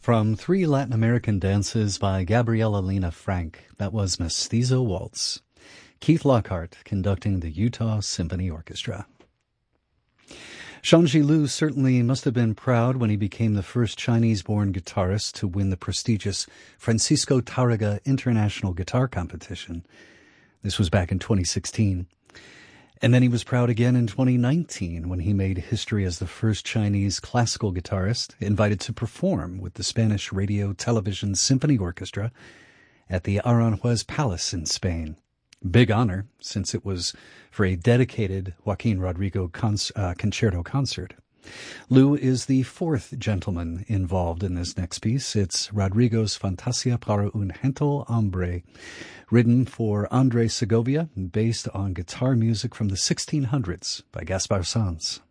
From three Latin American dances by Gabriela Lena Frank, that was Mestizo Waltz. Keith Lockhart conducting the Utah Symphony Orchestra. Shanji Lu certainly must have been proud when he became the first Chinese-born guitarist to win the prestigious Francisco Tárrega International Guitar Competition. This was back in 2016. And then he was proud again in 2019 when he made history as the first Chinese classical guitarist invited to perform with the Spanish Radio Television Symphony Orchestra at the Aranjuez Palace in Spain. Big honor, since it was for a dedicated Joaquin Rodrigo concerto concert. Lu is the fourth gentleman involved in this next piece. It's Rodrigo's Fantasia para un gentil hombre, written for Andrés Segovia, based on guitar music from the 1600s by Gaspar Sanz.